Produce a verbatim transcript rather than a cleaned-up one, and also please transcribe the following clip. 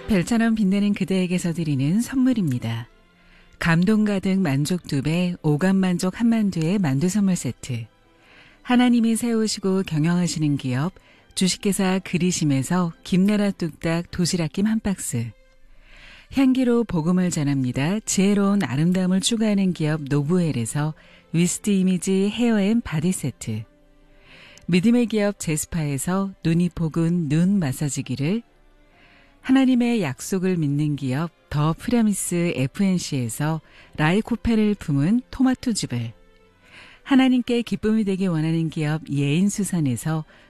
별처럼 빛나는 그대에게서 드리는 선물입니다. 감동 가득 만족 두 배, 오감 만족 한만두의 만두 선물 세트. 하나님이 세우시고 경영하시는 기업 주식회사 그리심에서 김나라 뚝딱 도시락김 한 박스. 향기로 복음을 전합니다. 지혜로운 아름다움을 추구하는 기업 노브헬에서 위스트 이미지 헤어앤 바디 세트. 믿음의 기업 제스파에서 눈이 포근 눈 마사지기를, 하나님의 약속을 믿는 기업 더 프라미스 에프엔씨에서 라이코페를 품은 토마토즙을, 하나님께 기쁨이 되기 원하는 기업 예인수산에서